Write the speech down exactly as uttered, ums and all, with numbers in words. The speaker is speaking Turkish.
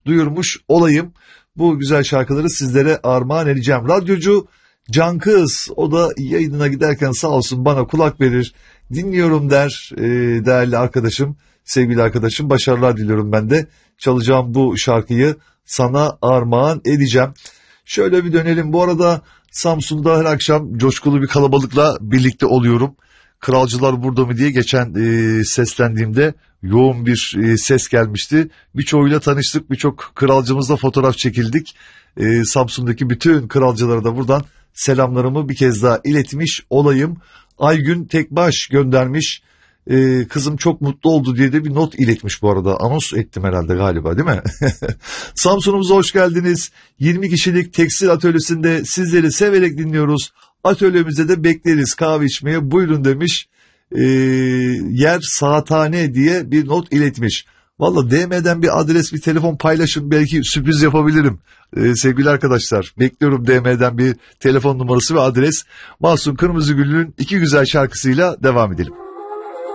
duyurmuş olayım. Bu güzel şarkıları sizlere armağan edeceğim. Radyocu Can Kız, o da yayınına giderken sağ olsun bana kulak verir, dinliyorum der. Ee, değerli arkadaşım, sevgili arkadaşım, başarılar diliyorum ben de. Çalacağım bu şarkıyı sana armağan edeceğim. Şöyle bir dönelim. Bu arada Samsun'da her akşam coşkulu bir kalabalıkla birlikte oluyorum. Kralcılar burada mı diye geçen e, seslendiğimde yoğun bir e, ses gelmişti. Birçoğuyla tanıştık, birçok kralcımızla fotoğraf çekildik. E, Samsun'daki bütün kralcılara da buradan selamlarımı bir kez daha iletmiş olayım. Aygün Tekbaş göndermiş. Ee, kızım çok mutlu oldu diye de bir not iletmiş bu arada. Anons ettim herhalde galiba, değil mi? Samsun'umuza hoş geldiniz. yirmi kişilik tekstil atölyesinde sizleri severek dinliyoruz. Atölyemize de bekleriz kahve içmeye, buyurun demiş. Ee, yer Saathane diye bir not iletmiş. Valla D M'den bir adres, bir telefon paylaşın, belki sürpriz yapabilirim. Ee, sevgili arkadaşlar, bekliyorum D M'den bir telefon numarası ve adres. Mahsun Kırmızıgül'ün iki güzel şarkısıyla devam edelim.